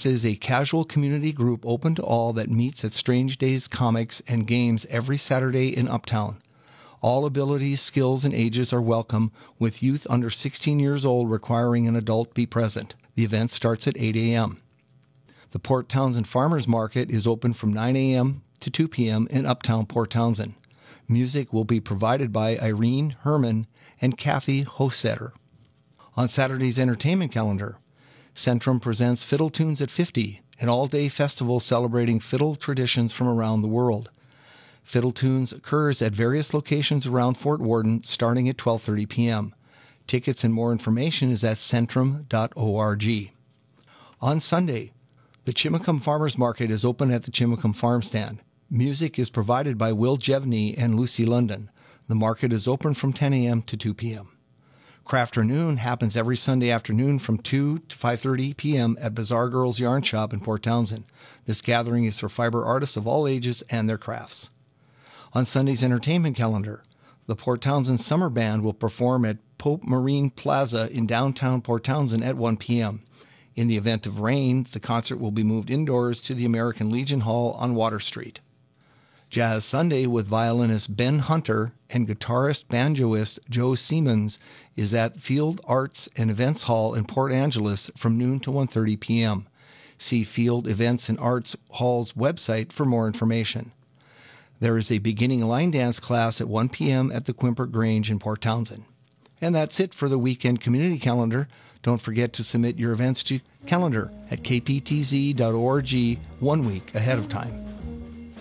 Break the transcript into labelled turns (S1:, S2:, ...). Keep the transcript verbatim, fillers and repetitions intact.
S1: Jazz is a casual community group open to all that meets at Strange Days Comics and Games every Saturday in Uptown. All abilities, skills, and ages are welcome, with youth under sixteen years old requiring an adult be present. The event starts at eight a.m. The Port Townsend Farmers Market is open from nine a.m. to two p.m. in Uptown Port Townsend. Music will be provided by Irene Herman and Kathy Hosetter. On Saturday's entertainment calendar, Centrum presents Fiddle Tunes at fifty, an all-day festival celebrating fiddle traditions from around the world. Fiddle Tunes occurs at various locations around Fort Worden starting at twelve thirty p.m. Tickets and more information is at centrum dot org. On Sunday, the Chimacum Farmers Market is open at the Chimacum Farm Stand. Music is provided by Will Jevney and Lucy London. The market is open from ten a.m. to two p.m. Crafternoon happens every Sunday afternoon from two to five thirty p.m. at Bazaar Girls Yarn Shop in Port Townsend. This gathering is for fiber artists of all ages and their crafts. On Sunday's entertainment calendar, the Port Townsend Summer Band will perform at Pope Marine Plaza in downtown Port Townsend at one p.m. In the event of rain, the concert will be moved indoors to the American Legion Hall on Water Street. Jazz Sunday with violinist Ben Hunter and guitarist banjoist Joe Siemens is at Field Arts and Events Hall in Port Angeles from noon to one thirty p.m. See Field Events and Arts Hall's website for more information. There is a beginning line dance class at one p.m. at the Quimper Grange in Port Townsend. And that's it for the weekend community calendar. Don't forget to submit your events to calendar at k p t z dot org one week ahead of time.